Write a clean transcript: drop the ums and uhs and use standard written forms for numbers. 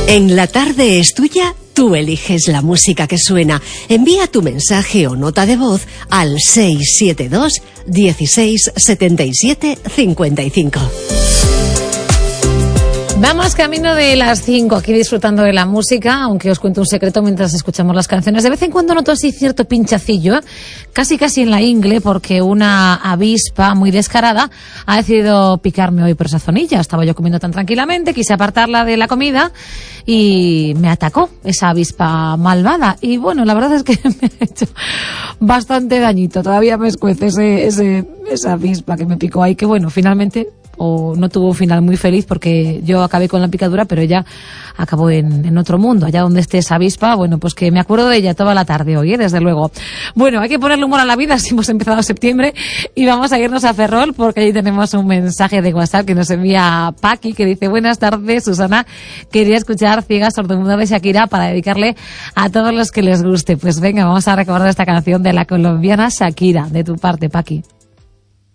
En La Tarde es Tuya, tú eliges la música que suena. Envía tu mensaje o nota de voz al 672 16 77 55. Vamos camino de las 5, aquí disfrutando de la música, aunque os cuento un secreto mientras escuchamos las canciones. De vez en cuando noto así cierto pinchacillo, casi en la ingle, porque una avispa muy descarada ha decidido picarme hoy por esa zonilla. Estaba yo comiendo tan tranquilamente, quise apartarla de la comida y me atacó esa avispa malvada. Y bueno, la verdad es que me ha hecho bastante dañito. Todavía me escuece esa avispa que me picó ahí, que bueno, finalmente... o no tuvo un final muy feliz porque yo acabé con la picadura, pero ella acabó en otro mundo, allá donde esté esa avispa. Bueno, pues que me acuerdo de ella toda la tarde hoy, desde luego. Bueno, hay que ponerle humor a la vida, si hemos empezado septiembre, y vamos a irnos a Ferrol porque allí tenemos un mensaje de WhatsApp que nos envía Paqui, que dice: buenas tardes, Susana, quería escuchar Ciega Sordomuda de Shakira para dedicarle a todos los que les guste. Pues venga, vamos a recordar esta canción de la colombiana Shakira, de tu parte, Paqui.